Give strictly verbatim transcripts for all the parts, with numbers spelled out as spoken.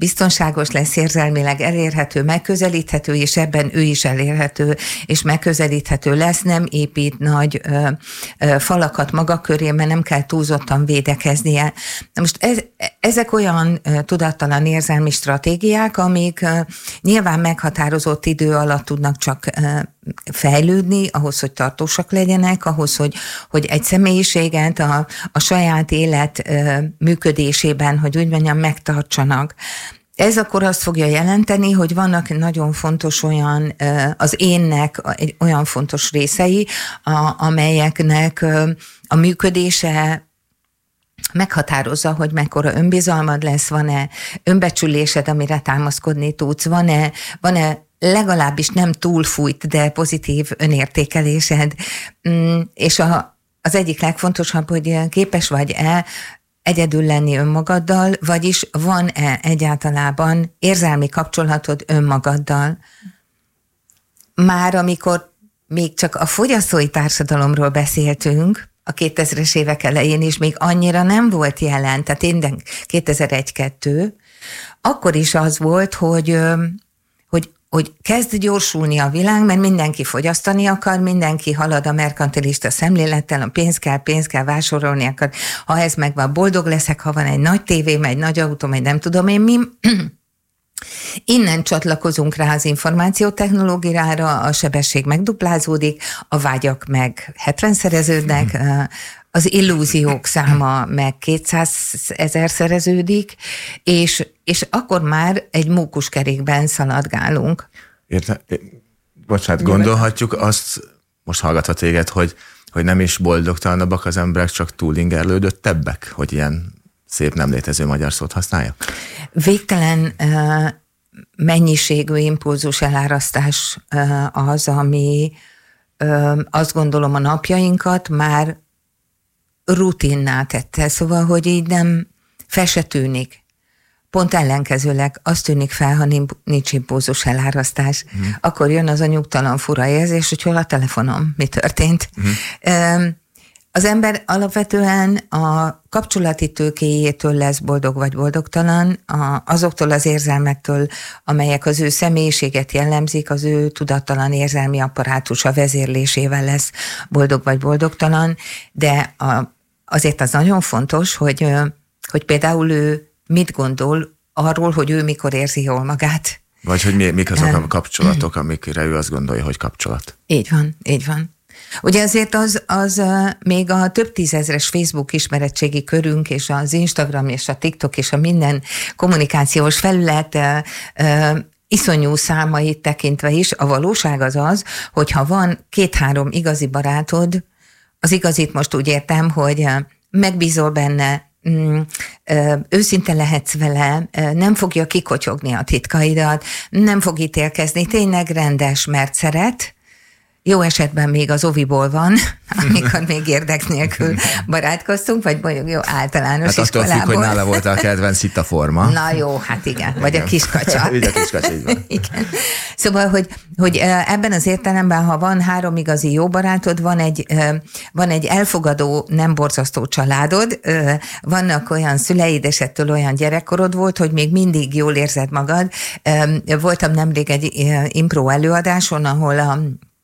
biztonságos lesz, érzelmileg elérhető, megközelíthető, és ebben ő is elérhető, és megközelíthető lesz, nem épít nagy ö, ö, falakat maga köré, mert nem kell túlzottan védekeznie. Na most ez, ezek olyan ö, tudattalan érzelmi stratégiák, amik ö, nyilván meghatározott idő alatt tudnak csak ö, fejlődni, ahhoz, hogy tartósak legyenek, ahhoz, hogy, hogy egy személyiséget a, a saját élet ö, működésében, hogy úgy mondjam, megtartsanak. Ez akkor azt fogja jelenteni, hogy vannak nagyon fontos olyan, az énnek olyan fontos részei, amelyeknek a működése meghatározza, hogy mekkora önbizalmad lesz, van-e önbecsülésed, amire támaszkodni tudsz, van-e, van-e legalábbis nem túlfújt, de pozitív önértékelésed. És a, az egyik legfontosabb, hogy képes vagy-e egyedül lenni önmagaddal, vagyis van-e egyáltalában érzelmi kapcsolatod önmagaddal? Már amikor még csak a fogyasztói társadalomról beszéltünk, a kétezres évek elején is még annyira nem volt jelen, tehát én kétezer-egy-kettő, akkor is az volt, hogy, hogy, hogy kezd gyorsulni a világ, mert mindenki fogyasztani akar, mindenki halad a merkantilista szemlélettel, a pénz kell, pénz kell, vásárolni akar, ha ez megvan, boldog leszek, ha van egy nagy tévém, egy nagy autóm, egy nem tudom én mi. Innen csatlakozunk rá az információtechnológiára, a sebesség megduplázódik, a vágyak meg hetvenszereződnek, az illúziók száma meg kétszázezer szereződik, és, és akkor már egy mókuskerékben szaladgálunk. Érte, bocsánat, gondolhatjuk azt, most hallgatva téged, hogy, hogy nem is boldogtalanabbak az emberek, csak túlingerlődöttebbek, hogy ilyen szép nem létező magyar szót használják? Végtelen uh, mennyiségű impulzus elárasztás uh, az, ami uh, azt gondolom a napjainkat már rutinná tette, szóval, hogy így nem fel se tűnik. Pont ellenkezőleg azt tűnik fel, ha nincs impulzus elárasztás. Mm. Akkor jön az a nyugtalan fura érzés, hogy hol a telefonom, mi történt. Mm. Az ember alapvetően a kapcsolati tőkéjétől lesz boldog vagy boldogtalan, azoktól az érzelmektől, amelyek az ő személyiséget jellemzik, az ő tudattalan érzelmi apparátusa vezérlésével lesz boldog vagy boldogtalan, de a, azért az nagyon fontos, hogy, hogy például ő mit gondol arról, hogy ő mikor érzi jól magát. Vagy hogy mi, mik azok a kapcsolatok, amikre ő azt gondolja, hogy kapcsolat. Így van, így van. Ugye azért az, az uh, még a több tízezres Facebook ismeretségi körünk, és az Instagram, és a TikTok, és a minden kommunikációs felület uh, uh, iszonyú számait tekintve is, a valóság az az, hogyha van két-három igazi barátod, az igazit most úgy értem, hogy uh, megbízol benne, Mm, ö, őszinte lehetsz vele, ö, nem fogja kikotyogni a titkaidat, nem fog ítélkezni, tényleg rendes, mert szeret. Jó esetben még az oviból van, amikor még érdek nélkül barátkoztunk, vagy mondjuk jó általános hát iskolából. Hát attól függ, hogy nála volt a kedvenc itt a forma. Na jó, hát igen, vagy igen. A kiskacsa. Így a kiskacsa, így van. Igen. Szóval, hogy, hogy ebben az értelemben, ha van három igazi jó barátod, van egy, van egy elfogadó, nem borzasztó családod, vannak olyan szüleid, és ettől olyan gyerekkorod volt, hogy még mindig jól érzed magad. Voltam nemrég egy impro előadáson, ahol a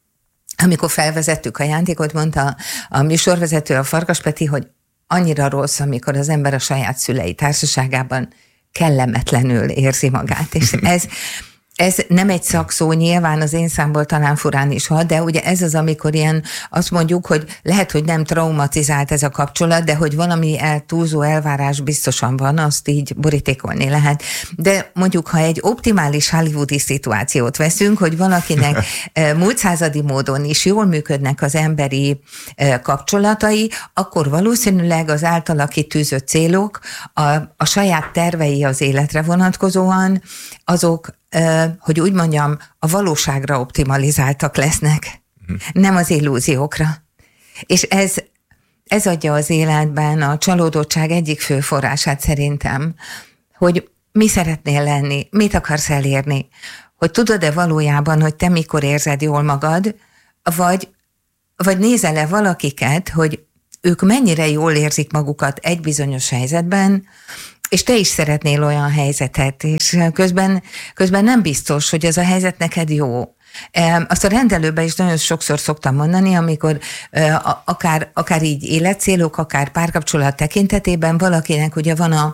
amikor felvezettük a játékot, mondta a műsorvezető, a Farkas Peti, hogy annyira rossz, amikor az ember a saját szülei társaságában kellemetlenül érzi magát. És ez, ez nem egy szakszó, nyilván az én számból talán furán is hat, de ugye ez az, amikor ilyen azt mondjuk, hogy lehet, hogy nem traumatizált ez a kapcsolat, de hogy valami eltúlzó elvárás biztosan van, azt így borítékolni lehet. De mondjuk, ha egy optimális hollywoodi szituációt veszünk, hogy valakinek múlt századi módon is jól működnek az emberi kapcsolatai, akkor valószínűleg az általa kitűzött célok, a, a saját tervei az életre vonatkozóan, azok hogy úgy mondjam, a valóságra optimalizáltak lesznek, nem az illúziókra. És ez, ez adja az életben a csalódottság egyik fő forrását szerintem, hogy mi szeretnél lenni, mit akarsz elérni, hogy tudod-e valójában, hogy te mikor érzed jól magad, vagy, vagy nézel-e valakiket, hogy ők mennyire jól érzik magukat egy bizonyos helyzetben, és te is szeretnél olyan helyzetet, és közben, közben nem biztos, hogy ez a helyzet neked jó. Azt a rendelőben is nagyon sokszor szoktam mondani, amikor akár, akár így életcélok, akár párkapcsolat tekintetében valakinek ugye van a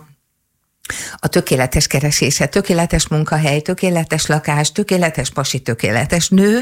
a tökéletes keresése, tökéletes munkahely, tökéletes lakás, tökéletes pasi, tökéletes nő.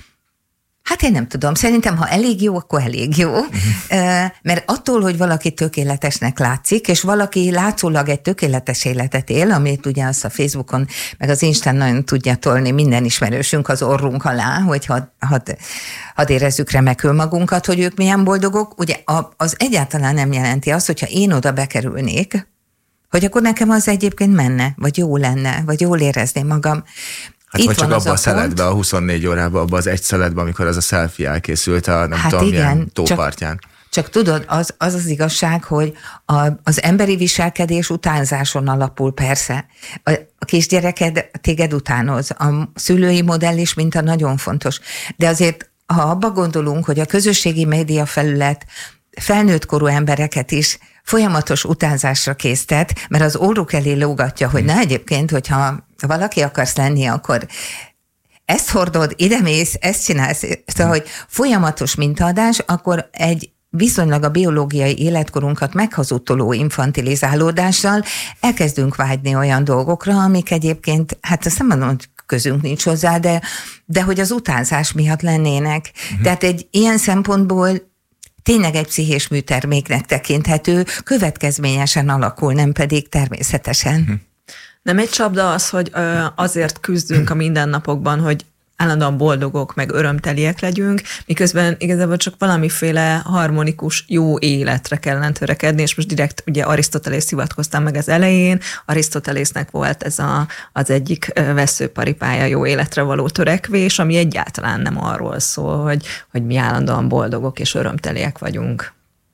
Hát én nem tudom, szerintem ha elég jó, akkor elég jó. Uh-huh. Mert attól, hogy valaki tökéletesnek látszik, és valaki látszólag egy tökéletes életet él, amit ugye azt a Facebookon, meg az Instán nagyon tudja tolni minden ismerősünk az orrunk alá, hogy hadd had, had érezzük remekül magunkat, hogy ők milyen boldogok. Ugye az egyáltalán nem jelenti azt, hogyha én oda bekerülnék, hogy akkor nekem az egyébként menne, vagy jó lenne, vagy jól érezném magam. Hát itt vagy csak abban a, a szeletben, a huszonnégy órában, abban az egy szeletben, amikor az a selfie elkészült a nem hát tudom igen, milyen tópartján. Csak, csak tudod, az, az az igazság, hogy a, az emberi viselkedés utánzáson alapul persze. A, a kisgyereked téged utánoz, a szülői modell is minta nagyon fontos. De azért, ha abba gondolunk, hogy a közösségi média felület felnőtt korú embereket is folyamatos utánzásra késztet, mert az orruk elé lógatja, hogy na egyébként, hogyha valaki akarsz lenni, akkor ezt hordod, idemész, ezt csinálsz, szóval, hogy folyamatos mintaadás, akkor egy viszonylag a biológiai életkorunkat meghazudtoló infantilizálódással elkezdünk vágyni olyan dolgokra, amik egyébként, hát azt nem mondom, hogy közünk nincs hozzá, de, de hogy az utánzás miatt lennének. Uh-huh. Tehát egy ilyen szempontból tényleg egy pszichés műterméknek tekinthető, következményesen alakul, nem pedig természetesen. Nem egy csapda az, hogy azért küzdünk a mindennapokban, hogy állandóan boldogok, meg örömteliek legyünk, miközben igazából csak valamiféle harmonikus, jó életre kellene törekedni, és most direkt ugye Arisztotelész hivatkoztam meg az elején, Arisztotelésznek volt ez a, az egyik vesszőparipája jó életre való törekvés, ami egyáltalán nem arról szól, hogy, hogy mi állandóan boldogok és örömteliek vagyunk.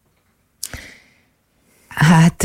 Hát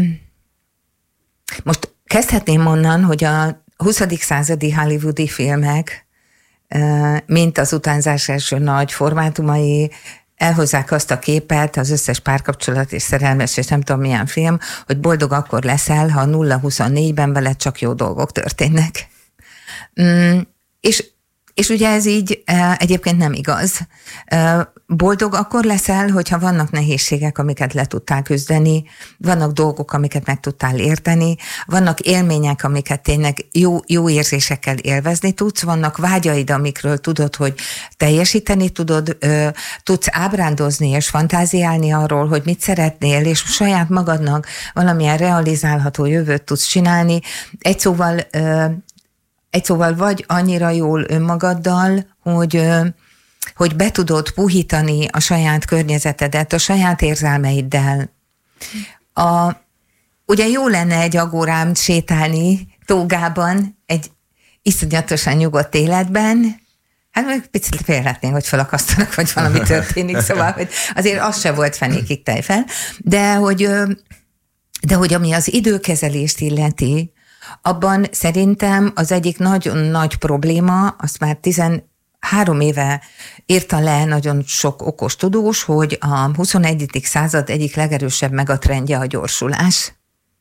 most kezdhetném onnan, hogy a huszadik századi hollywoodi filmek, mint az utánzás első nagy formátumai, elhozzák azt a képet, az összes párkapcsolat és szerelmes, és nem tudom milyen film, hogy boldog akkor leszel, ha nulla huszonnégyben veled csak jó dolgok történnek. Mm, és, és ugye ez így egyébként nem igaz. Boldog akkor leszel, hogyha vannak nehézségek, amiket le tudtál küzdeni, vannak dolgok, amiket meg tudtál érteni, vannak élmények, amiket tényleg jó, jó érzésekkel élvezni tudsz, vannak vágyaid, amikről tudod, hogy teljesíteni tudod, tudsz ábrándozni és fantáziálni arról, hogy mit szeretnél, és saját magadnak valamilyen realizálható jövőt tudsz csinálni. Egy szóval, egy szóval vagy annyira jól önmagaddal, hogy hogy be tudod puhítani a saját környezetedet, a saját érzelmeiddel. A, ugye jó lenne egy agórám sétálni tógában, egy iszonyatosan nyugodt életben, hát még picit félhetném, hogy felakasztanak, vagy valami történik, szóval hogy azért az se volt fenékig tejfel, de hogy, de hogy ami az időkezelést illeti, abban szerintem az egyik nagyon nagy probléma, azt már tizen Három éve írta le nagyon sok okos tudós, hogy a huszonegyedik század egyik legerősebb megatrendje a gyorsulás.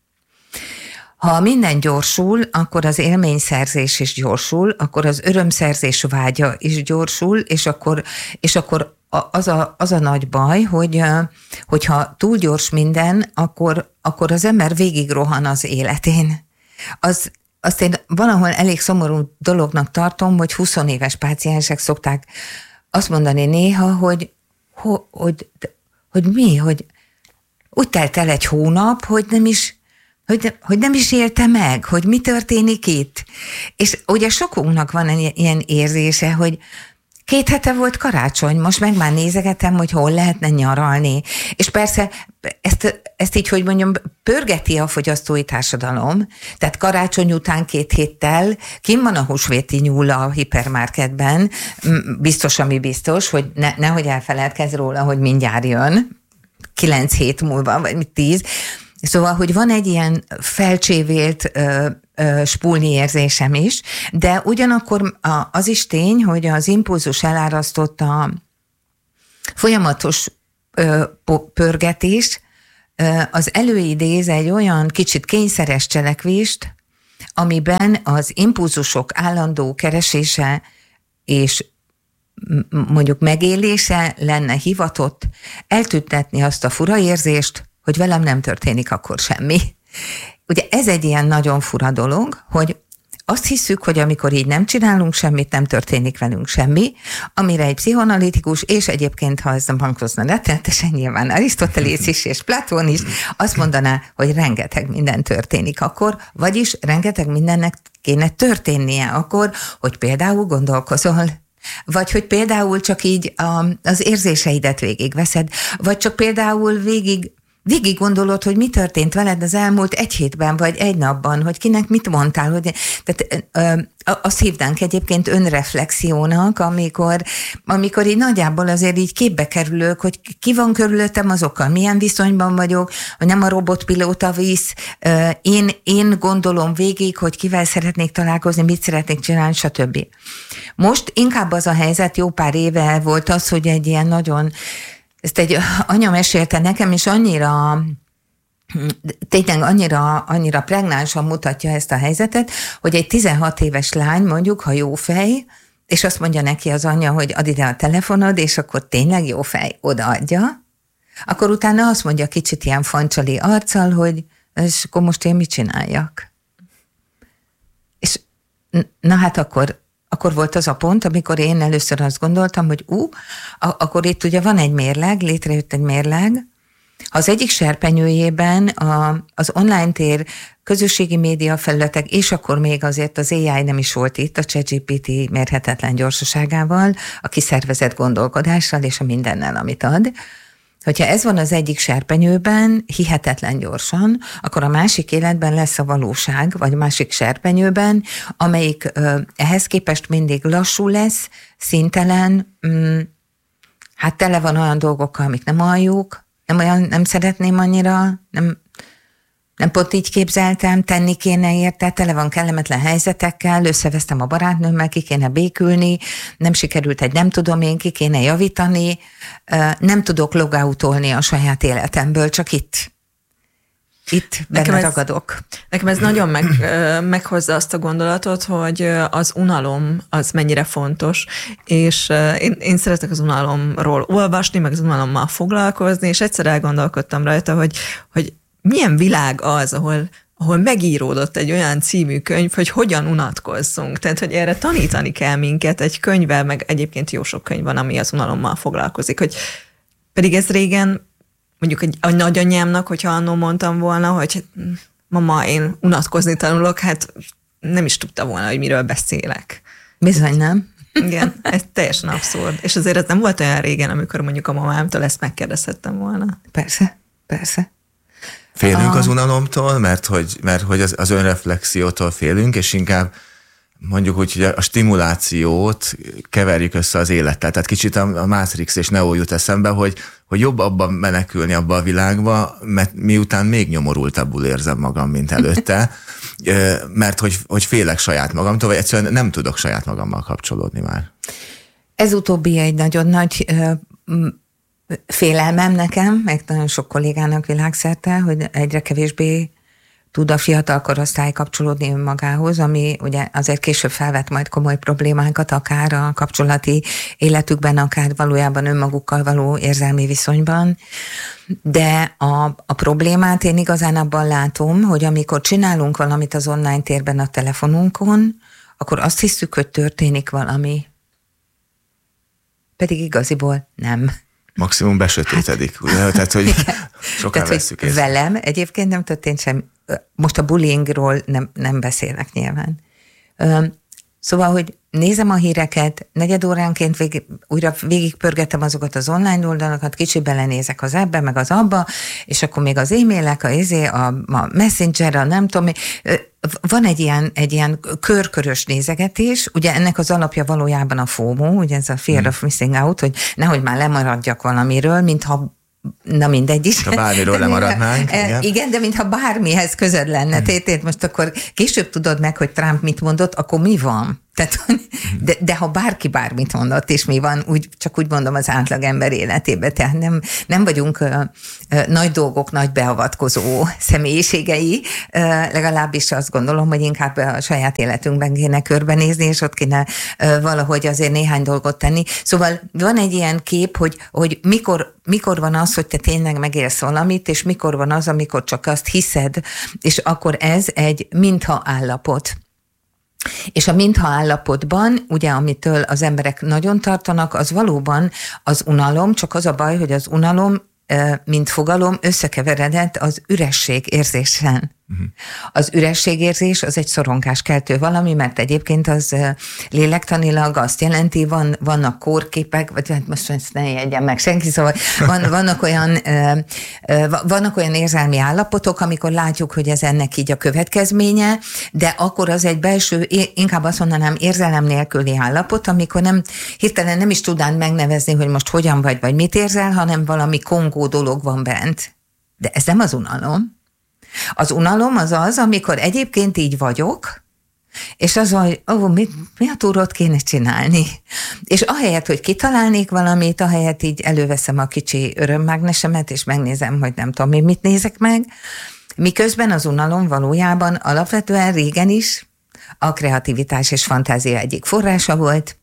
Ha minden gyorsul, akkor az élményszerzés is gyorsul, akkor az örömszerzés vágya is gyorsul, és akkor, és akkor az, a, az a nagy baj, hogy hogyha túl gyors minden, akkor, akkor az ember végig rohan az életén. Az Azt én valahol elég szomorú dolognak tartom, hogy huszonéves páciensek szokták azt mondani néha, hogy, hogy, hogy, hogy mi, hogy úgy telt el egy hónap, hogy nem is, hogy, hogy nem is élte meg, hogy mi történik itt. És ugye sokunknak van ilyen érzése, hogy két hete volt karácsony, most meg már nézegetem, hogy hol lehetne nyaralni. És persze ezt, ezt így, hogy mondjam, pörgeti a fogyasztói társadalom, tehát karácsony után két héttel kim van a húsvéti nyúl a hipermarketben, biztos, ami biztos, hogy ne, nehogy elfeledkezz róla, hogy mindjárt jön, kilenc hét múlva, vagy tíz. Szóval, hogy van egy ilyen felcsévélt ö, ö, spulni érzésem is, de ugyanakkor az is tény, hogy az impulzus elárasztott a folyamatos ö, pörgetés az előidéz egy olyan kicsit kényszeres cselekvést, amiben az impulzusok állandó keresése és mondjuk megélése lenne hivatott eltüntetni azt a fura érzést, hogy velem nem történik akkor semmi. Ugye ez egy ilyen nagyon fura dolog, hogy azt hiszük, hogy amikor így nem csinálunk semmit, nem történik velünk semmi, amire egy pszichoanalitikus, és egyébként, ha ez nem hangozna rettenetesen, nyilván Arisztotelész is és Platón is, azt mondaná, hogy rengeteg minden történik akkor, vagyis rengeteg mindennek kéne történnie akkor, hogy például gondolkozol, vagy hogy például csak így a, az érzéseidet végigveszed, vagy csak például végig Végig gondolod, hogy mi történt veled az elmúlt egy hétben, vagy egy napban, hogy kinek mit mondtál. Hogy, tehát ö, azt hívnánk egyébként önreflexiónak, amikor, amikor így nagyjából azért így képbe kerülök, hogy ki van körülöttem azokkal, milyen viszonyban vagyok, hogy nem a robotpilóta visz, ö, én, én gondolom végig, hogy kivel szeretnék találkozni, mit szeretnék csinálni, stb. Most inkább az a helyzet, jó pár éve volt az, hogy egy ilyen nagyon ezt egy anya mesélte nekem, és annyira, tényleg annyira, annyira pregnánsan mutatja ezt a helyzetet, hogy egy tizenhat éves lány mondjuk, ha jó fej, és azt mondja neki az anyja, hogy add ide a telefonod, és akkor tényleg jó fej, odaadja, akkor utána azt mondja kicsit ilyen fancsali arccal, hogy és akkor most én mit csináljak? És na hát akkor Akkor volt az a pont, amikor én először azt gondoltam, hogy ú, akkor itt ugye van egy mérleg, létrejött egy mérleg. Az egyik serpenyőjében a, az online tér, közösségi média felületek, és akkor még azért az á i nem is volt itt, a ChatGPT mérhetetlen gyorsaságával, a kiszervezett gondolkodással és a mindennel, amit ad. Hogyha ez van az egyik serpenyőben, hihetetlen gyorsan, akkor a másik életben lesz a valóság, vagy a másik serpenyőben, amelyik ö, ehhez képest mindig lassú lesz, színtelen, mm, hát tele van olyan dolgokkal, amik nem halljuk, nem olyan, nem szeretném annyira, nem, nem pont így képzeltem, tenni kéne érte, tele van kellemetlen helyzetekkel, összevesztem a barátnőmmel, ki kéne békülni, nem sikerült egy nem tudom én, ki kéne javítani, nem tudok logoutolni a saját életemből, csak itt. Itt benne ez, ragadok. Nekem ez nagyon meg, meghozza azt a gondolatot, hogy az unalom az mennyire fontos, és én, én szeretek az unalomról olvasni, meg az unalommal foglalkozni, és egyszer elgondolkodtam rajta, hogy, hogy milyen világ az, ahol, ahol megíródott egy olyan című könyv, hogy hogyan unatkozzunk. Tehát, hogy erre tanítani kell minket egy könyvvel, meg egyébként jó sok könyv van, ami az unalommal foglalkozik. Hogy pedig ez régen, mondjuk egy, a nagyanyámnak, hogyha annól mondtam volna, hogy mama, én unatkozni tanulok, hát nem is tudta volna, hogy miről beszélek. Bizony nem. Igen, ez teljesen abszurd. És azért ez nem volt olyan régen, amikor mondjuk a mamámtól ezt megkérdezhettem volna. Persze, persze. Félünk az unalomtól, mert hogy, mert hogy az, az önreflexiótól félünk, és inkább mondjuk úgy, hogy a stimulációt keverjük össze az élettel. Tehát kicsit a Matrix és Neo jut eszembe, hogy, hogy jobb abban menekülni abba a világba, mert miután még nyomorultabbul érzem magam, mint előtte, mert hogy, hogy félek saját magamtól, vagy egyszerűen nem tudok saját magammal kapcsolódni már. Ez utóbbi egy nagyon nagy félelmem nekem, meg nagyon sok kollégának világszerte, hogy egyre kevésbé tud a fiatal korosztály kapcsolódni önmagához, ami ugye azért később felvet majd komoly problémákat, akár a kapcsolati életükben, akár valójában önmagukkal való érzelmi viszonyban. De a, a problémát én igazán abban látom, hogy amikor csinálunk valamit az online térben a telefonunkon, akkor azt hiszük, hogy történik valami. Pedig igaziból nem. Maximum besötétedik, hát, ugye? Tehát, hogy sokan vesszük észre. Velem egyébként nem történt sem. Most a bullyingról nem, nem beszélek nyilván. Szóval, hogy nézem a híreket, negyed óránként végig, újra végigpörgetem azokat az online oldalakat, kicsit belenézek az ebbe, meg az abba, és akkor még az e-mailek, a, a, a messenger, a nem tudom, van egy ilyen, egy ilyen körkörös nézegetés, ugye ennek az alapja valójában a FOMO, ugye ez a fear hmm. of missing out, hogy nehogy már lemaradjak valamiről, mintha na mindegy is. Ha bármiről lemaradnánk. Igen. igen, de mintha bármihez közöd lenne. Hmm. Tétét most akkor később tudod meg, hogy Trump mit mondott, akkor mi van? Tehát, de, de ha bárki bármit mondott, és mi van, úgy, csak úgy mondom az átlagember életében, tehát nem, nem vagyunk uh, uh, nagy dolgok, nagy beavatkozó személyiségei, uh, legalábbis azt gondolom, hogy inkább a saját életünkben kéne körbenézni, és ott kéne uh, valahogy azért néhány dolgot tenni. Szóval van egy ilyen kép, hogy, hogy mikor, mikor van az, hogy te tényleg megélsz valamit, és mikor van az, amikor csak azt hiszed, és akkor ez egy mintha állapot. És a mintha állapotban, ugye, amitől az emberek nagyon tartanak, az valóban az unalom, csak az a baj, hogy az unalom, mint fogalom, összekeveredett az üresség érzésen. Uh-huh. Az ürességérzés az egy szorongáskeltő valami, mert egyébként az lélektanilag azt jelenti, van, vannak kórképek, vagy hát most ezt ne jegyen meg senki, szóval van, vannak, olyan, vannak olyan érzelmi állapotok, amikor látjuk, hogy ez ennek így a következménye, de akkor az egy belső, inkább azt mondanám érzelem nélküli állapot, amikor nem, hirtelen nem is tudnád megnevezni, hogy most hogyan vagy, vagy mit érzel, hanem valami kongó dolog van bent. De ez nem az unalom. Az unalom az az, amikor egyébként így vagyok, és az, hogy ó, mit, mi a túrót kéne csinálni. És ahelyett, hogy kitalálnék valamit, ahelyett így előveszem a kicsi örömmágnesemet, és megnézem, hogy nem tudom, én mit nézek meg, miközben az unalom valójában alapvetően régen is a kreativitás és fantázia egyik forrása volt.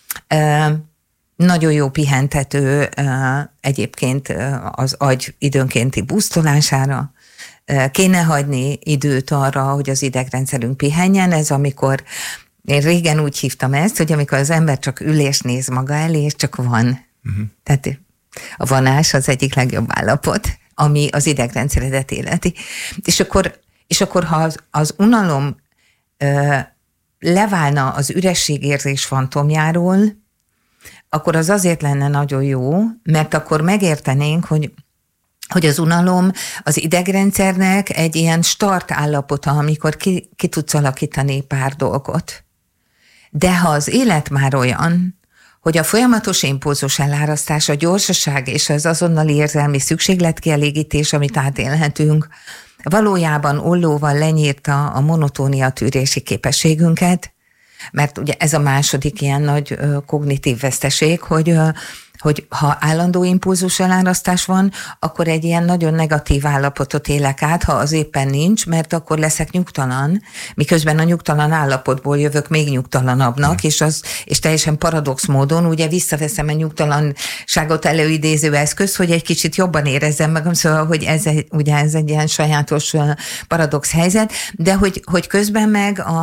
Nagyon jó pihentető egyébként az agy időnkénti busztolására. Kéne hagyni időt arra, hogy az idegrendszerünk pihenjen. Ez amikor, én régen úgy hívtam ezt, hogy amikor az ember csak ül és néz maga elé, és csak van. Uh-huh. Tehát a vanás az egyik legjobb állapot, ami az idegrendszeredet életi. És akkor, és akkor ha az, az unalom ö, leválna az ürességérzés fantomjáról, akkor az azért lenne nagyon jó, mert akkor megértenénk, hogy hogy az unalom az idegrendszernek egy ilyen start állapota, amikor ki, ki tudsz alakítani pár dolgot. De ha az élet már olyan, hogy a folyamatos impulzus elárasztás, a gyorsaság és az azonnali érzelmi szükségletkielégítés, amit átélhetünk, valójában ollóval lenyírta a monotónia tűrési képességünket, mert ugye ez a második ilyen nagy ö, kognitív veszteség, hogy ö, hogy ha állandó impulzus elárasztás van, akkor egy ilyen nagyon negatív állapotot élek át, ha az éppen nincs, mert akkor leszek nyugtalan, miközben a nyugtalan állapotból jövök még nyugtalanabbnak, és, az, és teljesen paradox módon ugye visszaveszem a nyugtalanságot előidéző eszköz, hogy egy kicsit jobban érezzem magam, szóval, hogy ez, ugye ez egy ilyen sajátos paradox helyzet, de hogy, hogy közben meg a,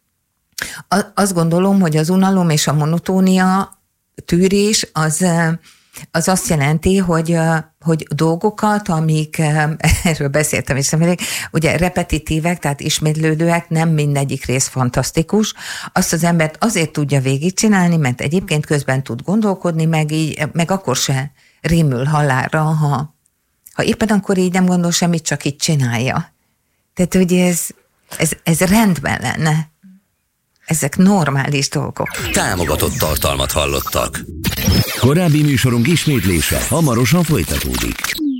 a, azt gondolom, hogy az unalom és a monotónia tűrés az, az azt jelenti, hogy, hogy dolgokat, amik, erről beszéltem is, ugye repetitívek, tehát ismétlődőek, nem mindegyik rész fantasztikus, azt az embert azért tudja végigcsinálni, mert egyébként közben tud gondolkodni, meg, így, meg akkor se rémül halálra, ha, ha éppen akkor így nem gondol semmit, csak így csinálja. Tehát ugye ez, ez, ez rendben lenne. Ezek normális dolgok. Támogatott tartalmat hallottak. Korábbi műsorunk ismétlése hamarosan folytatódik.